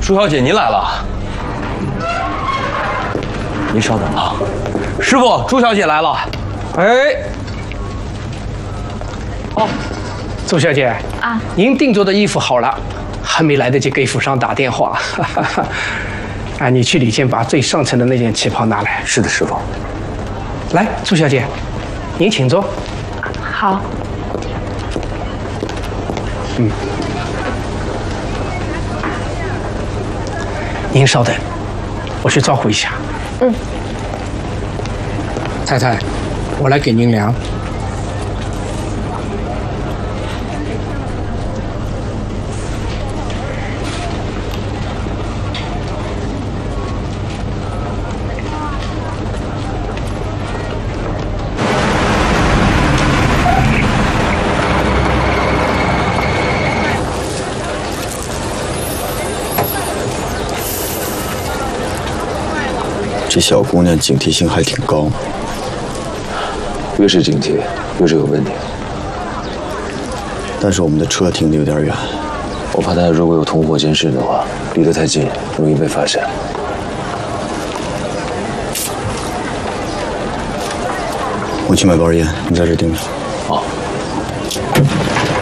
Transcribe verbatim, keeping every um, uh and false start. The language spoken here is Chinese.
朱小姐，您来了。您稍等啊，师傅，朱小姐来了。 哎，哦，朱小姐啊， 您定做的衣服好了，还没来得及给府上打电话。哈哈哈。啊，你去里间把最上层的那件旗袍拿来。 是的，师傅。 来，朱小姐，您请坐。 好。 嗯。您稍等，我去招呼一下。 嗯。 太太，我来给您量。 这小姑娘警惕性还挺高， 越是警惕，越是有问题。 但是我们的车停得有点远， 我怕她如果有同伙监视的话，离得太近，容易被发现。 我去买包烟，你在这盯着。 好。